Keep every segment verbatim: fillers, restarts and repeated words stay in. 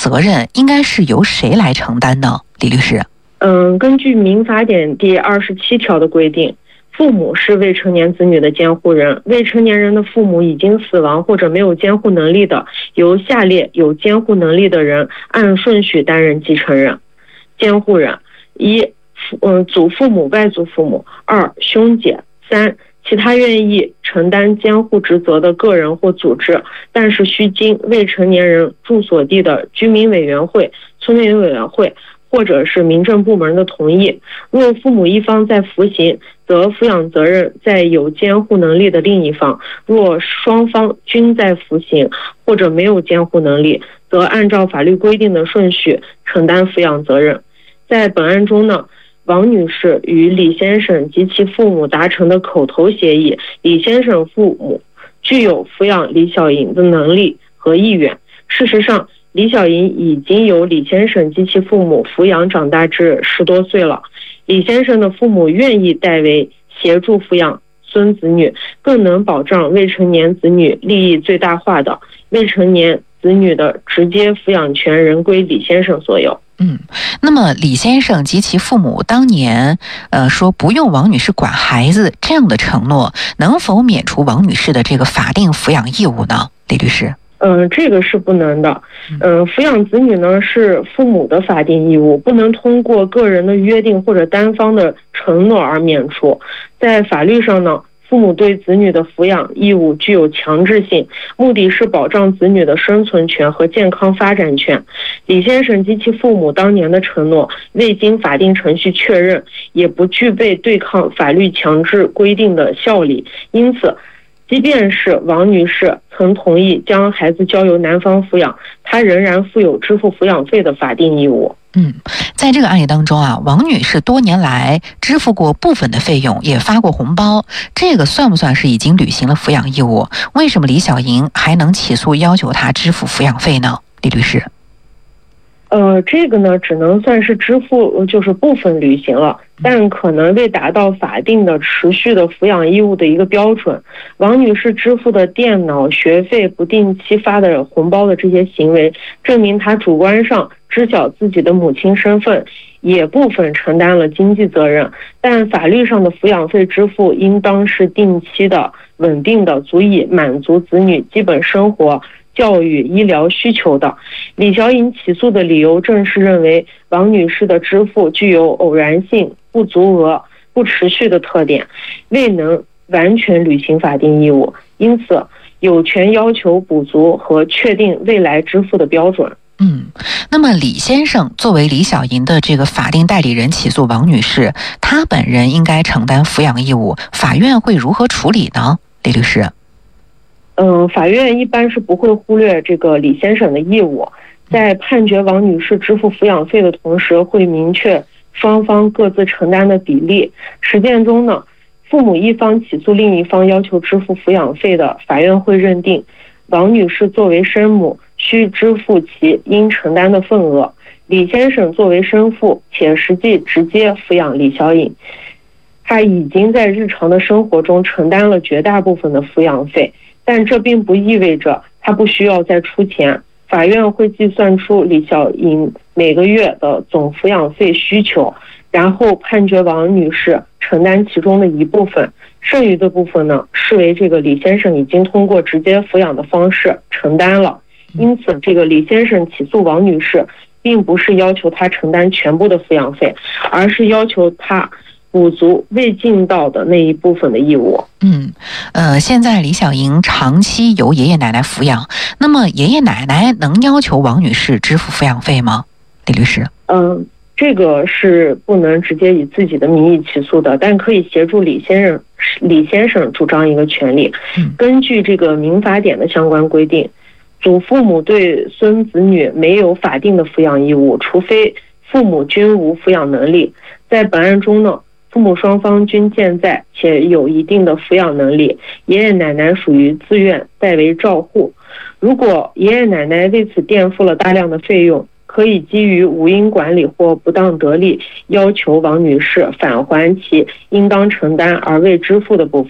责任应该是由谁来承担呢？李律师。 嗯，根据民法典第二十七条的规定，父母是未成年子女的监护人，未成年人的父母已经死亡或者没有监护能力的，由下列有监护能力的人按顺序担任继承人。监护人：一、嗯，祖父母、外祖父母；二、兄姐；三、其他愿意承担监护职责的个人或组织，但是需经未成年人住所地的居民委员会、村民委员会或者是民政部门的同意。若父母一方在服刑，则抚养责任在有监护能力的另一方；若双方均在服刑或者没有监护能力，则按照法律规定的顺序承担抚养责任。在本案中呢，王女士与李先生及其父母达成的口头协议，李先生父母具有抚养李小莹的能力和意愿。事实上，李小莹已经由李先生及其父母抚养长大至十多岁了。李先生的父母愿意代为协助抚养孙子女，更能保障未成年子女利益最大化的，未成年子女的直接抚养权仍归李先生所有。 嗯，那么李先生及其父母当年呃说不用王女士管孩子这样的承诺，能否免除王女士的这个法定抚养义务呢？李律师。 嗯、呃，这个是不能的。嗯、呃，抚养子女呢是父母的法定义务，不能通过个人的约定或者单方的承诺而免除。在法律上呢，父母对子女的抚养义务具有强制性，目的是保障子女的生存权和健康发展权。李先生及其父母当年的承诺未经法定程序确认，也不具备对抗法律强制规定的效力，因此即便是王女士曾同意将孩子交由男方抚养，她仍然负有支付抚养费的法定义务。 嗯，在这个案例当中啊，王女士多年来支付过部分的费用，也发过红包，这个算不算是已经履行了抚养义务？为什么李小莹还能起诉要求她支付抚养费呢？李律师。 呃，这个呢，只能算是支付，就是部分履行了，但可能未达到法定的持续的抚养义务的一个标准。王女士支付的电脑、学费、不定期发的红包的这些行为，证明她主观上知晓自己的母亲身份，也部分承担了经济责任。但法律上的抚养费支付应当是定期的、稳定的，足以满足子女基本生活、教育、医疗需求的。李小莹起诉的理由正是认为王女士的支付具有偶然性、不足额、不持续的特点，未能完全履行法定义务，因此有权要求补足和确定未来支付的标准。 嗯，那么李先生作为李小莹的这个法定代理人起诉王女士，他本人应该承担抚养义务，法院会如何处理呢？李律师。 嗯，法院一般是不会忽略这个李先生的义务，在判决王女士支付抚养费的同时，会明确双方各自承担的比例。实践中呢，父母一方起诉另一方要求支付抚养费的，法院会认定王女士作为生母需支付其应承担的份额，李先生作为生父且实际直接抚养李小颖，他已经在日常的生活中承担了绝大部分的抚养费，但这并不意味着他不需要再出钱。法院会计算出李小颖每个月的总抚养费需求，然后判决王女士承担其中的一部分，剩余的部分呢，视为这个李先生已经通过直接抚养的方式承担了。因此，这个李先生起诉王女士，并不是要求他承担全部的抚养费，而是要求他补足未尽到的那一部分的义务。 嗯，呃，现在李小莹长期由爷爷奶奶抚养，那么爷爷奶奶能要求王女士支付抚养费吗？李律师。 嗯，这个是不能直接以自己的名义起诉的，但可以协助李先生李先生主张一个权利。根据这个民法典的相关规定，祖父母对孙子女没有法定的抚养义务，除非父母均无抚养能力。在本案中呢，父母双方均健在且有一定的抚养能力，爷爷奶奶属于自愿代为照护。如果爷爷奶奶为此垫付了大量的费用，可以基于无因管理或不当得利，要求王女士返还其应当承担而未支付的部分。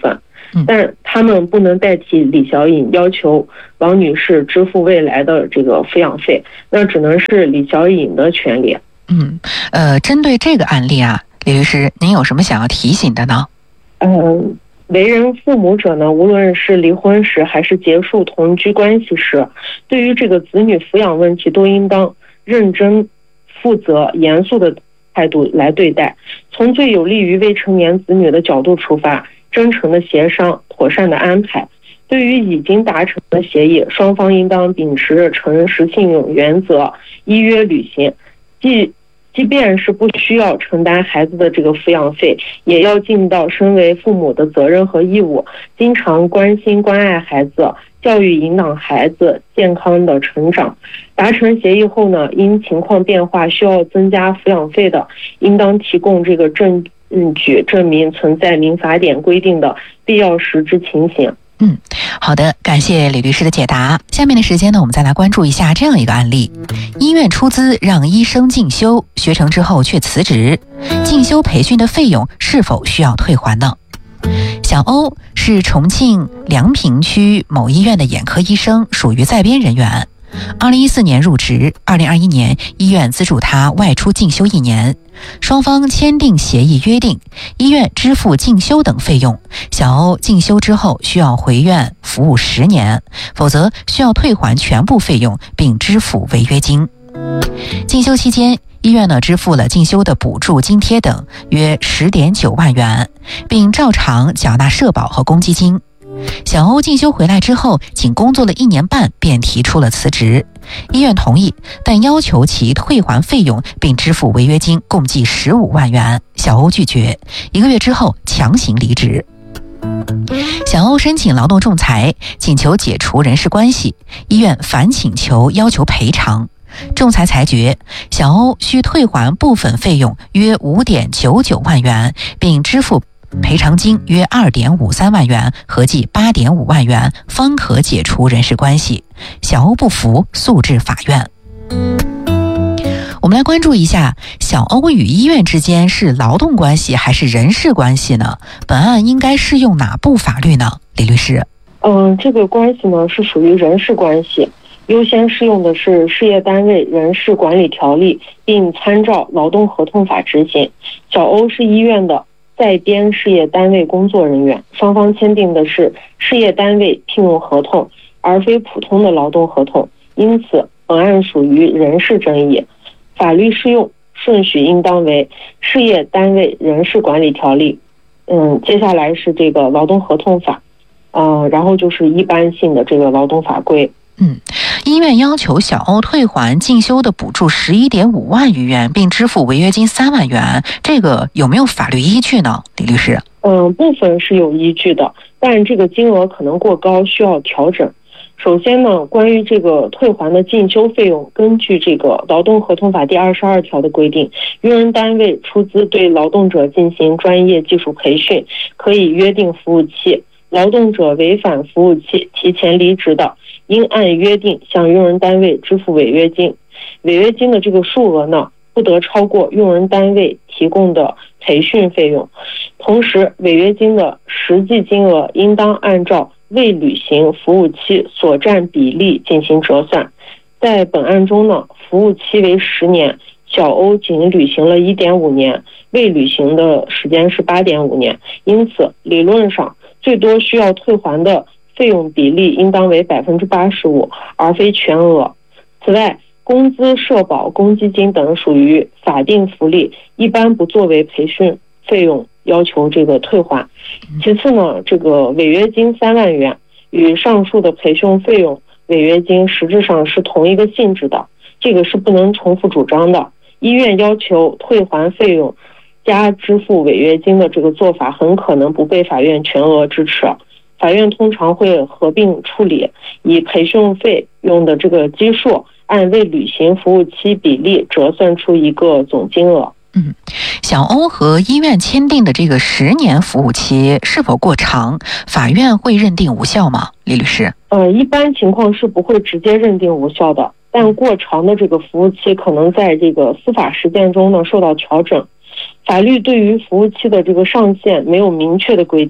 但他们不能代替李小颖要求王女士支付未来的这个抚养费，那只能是李小颖的权利。 嗯，呃，针对这个案例啊，李律师，您有什么想要提醒的呢？ 嗯、呃，为人父母者呢，无论是离婚时还是结束同居关系时，对于这个子女抚养问题，都应当认真、负责、严肃的态度来对待，从最有利于未成年子女的角度出发，真诚的协商，妥善的安排。对于已经达成的协议，双方应当秉持诚实信用原则，依约履行。即即便是不需要承担孩子的这个抚养费，也要尽到身为父母的责任和义务，经常关心关爱孩子，教育引导孩子健康的成长。达成协议后呢，因情况变化需要增加抚养费的，应当提供这个证据证明存在民法典规定的必要实质情形。 嗯，好的，感谢李律师的解答。下面的时间呢，我们再来关注一下这样一个案例：医院出资让医生进修，学成之后却辞职，进修培训的费用是否需要退还呢？小欧是重庆梁平区某医院的眼科医生，属于在编人员。二零一四年入职，二零二一年医院资助他外出进修一年，双方签订协议约定，医院支付进修等费用。小欧进修之后需要回院服务十年，否则需要退还全部费用并支付违约金。进修期间，医院呢支付了进修的补助津贴等约十点九万元，并照常缴纳社保和公积金。小欧进修回来之后，仅工作了一年半便提出了辞职，医院同意，但要求其退还费用并支付违约金，共计十五万元。小欧拒绝，一个月之后强行离职。小欧申请劳动仲裁，请求解除人事关系，医院反请求要求赔偿。仲裁裁决，小欧需退还部分费用约五点九九万元，并支付赔偿金约二点五三万元，合计八点五万元，方可解除人事关系。小欧不服，诉至法院。我们来关注一下，小欧与医院之间是劳动关系还是人事关系呢？本案应该适用哪部法律呢？李律师。 嗯，这个关系呢是属于人事关系，优先适用的是事业单位人事管理条例，并参照劳动合同法执行。小欧是医院的在编事业单位工作人员，双方签订的是事业单位聘用合同，而非普通的劳动合同，因此本案属于人事争议，法律适用顺序应当为事业单位人事管理条例，嗯，接下来是这个劳动合同法，呃，然后就是一般性的这个劳动法规。 嗯，医院要求小欧退还进修的补助十一点五万余元，并支付违约金三万元，这个有没有法律依据呢？李律师。 嗯，部分是有依据的，但这个金额可能过高，需要调整。首先呢，关于这个退还的进修费用，根据这个劳动合同法第二十二条的规定，用人单位出资对劳动者进行专业技术培训，可以约定服务期。劳动者违反服务期提前离职的，应按约定向用人单位支付违约金，违约金的这个数额呢，不得超过用人单位提供的培训费用。同时，违约金的实际金额应当按照未履行服务期所占比例进行折算。在本案中呢，服务期为十年，小欧仅履行了一点五年，未履行的时间是八点五年，因此理论上最多需要退还的费用比例应当为百分之八十五，而非全额。此外，工资、社保、公积金等属于法定福利，一般不作为培训费用要求这个退还。其次呢，这个违约金三万元与上述的培训费用违约金实质上是同一个性质的，这个是不能重复主张的。医院要求退还费用加支付违约金的这个做法很可能不被法院全额支持，法院通常会合并处理，以培训费用的这个基数按未履行服务期比例折算出一个总金额。 嗯，小欧和医院签订的这个十年服务期是否过长，法院会认定无效吗？李律师。 呃，一般情况是不会直接认定无效的，但过长的这个服务期可能在这个司法实践中呢受到调整。法律对于服务期的这个上限没有明确的规定，但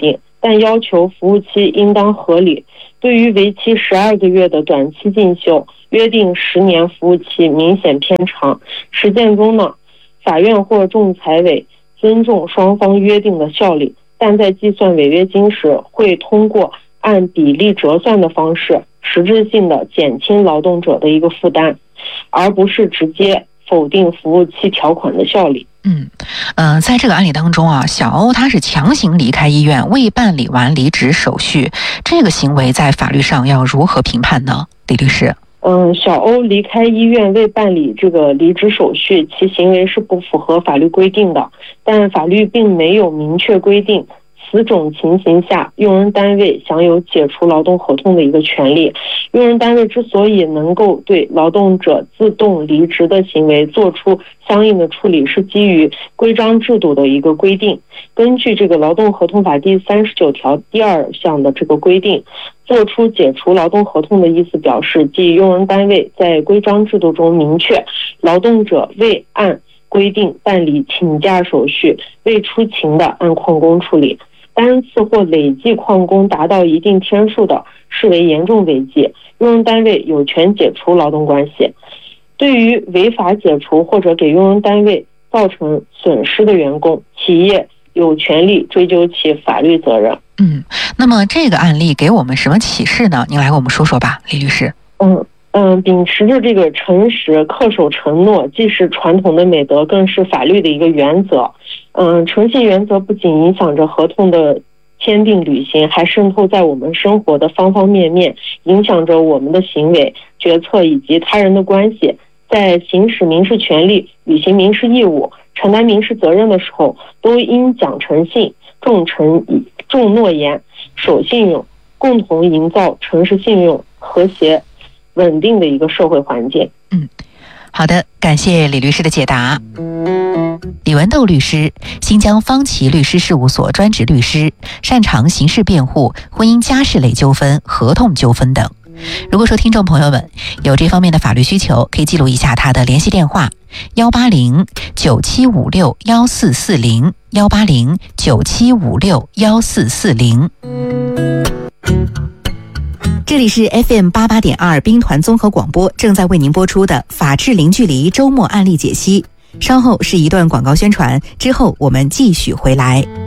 但要求服务期应当合理。对于为期十二个月的短期进修，约定十年服务期明显偏长。实践中呢，法院或仲裁委尊重双方约定的效力，但在计算违约金时，会通过按比例折算的方式，实质性的减轻劳动者的一个负担，而不是直接否定服务期条款的效力。 嗯，呃，在这个案例当中啊，小欧他是强行离开医院，未办理完离职手续，这个行为在法律上要如何评判呢？李律师。 嗯，小欧离开医院未办理这个离职手续，其行为是不符合法律规定的，但法律并没有明确规定此种情形下，用人单位享有解除劳动合同的一个权利。用人单位之所以能够对劳动者自动离职的行为做出相应的处理，是基于规章制度的一个规定。根据这个劳动合同法第三十九条第二项的这个规定，做出解除劳动合同的意思表示，即用人单位在规章制度中明确劳动者未按规定办理请假手续，未出勤的按旷工处理。单次或累计旷工达到一定天数的，视为严重违纪，用人单位有权解除劳动关系。对于违法解除或者给用人单位造成损失的员工，企业有权利追究其法律责任。 嗯，那么这个案例给我们什么启示呢？您来给我们说说吧，李律师。 嗯嗯，秉持着这个诚实、恪守承诺，既是传统的美德，更是法律的一个原则。嗯，诚信原则不仅影响着合同的签订履行，还渗透在我们生活的方方面面，影响着我们的行为、决策以及他人的关系。在行使民事权利、履行民事义务、承担民事责任的时候，都应讲诚信、重诚意、重诺言、守信用，共同营造诚实信用、和谐稳定的一个社会环境。 嗯，好的，感谢李律师的解答。李文斗律师，新疆方琦律师事务所专职律师，擅长刑事辩护、婚姻家事类纠纷、合同纠纷等。如果说听众朋友们有这方面的法律需求，可以记录一下他的联系电话：幺八零九七五六幺四四零，幺八零九七五六幺四四零。这里是 F M 八八点二兵团综合广播，正在为您播出的《法治零距离》周末案例解析。稍后是一段广告宣传，之后我们继续回来。